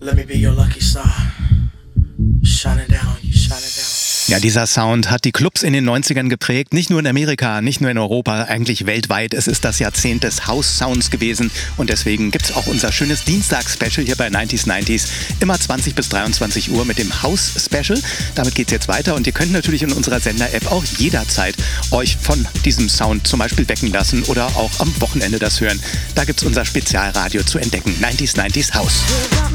Let me be your lucky star. Shining down, you shining down. Ja, dieser Sound hat die Clubs in den 90ern geprägt, nicht nur in Amerika, nicht nur in Europa, eigentlich weltweit. Es ist das Jahrzehnt des House-Sounds gewesen und deswegen gibt's auch unser schönes Dienstags-Special hier bei 90s, immer 20 bis 23 Uhr mit dem House-Special. Damit geht's jetzt weiter und ihr könnt natürlich in unserer Sender-App auch jederzeit euch von diesem Sound zum Beispiel wecken lassen oder auch am Wochenende das hören. Da gibt's unser Spezialradio zu entdecken, 90s House.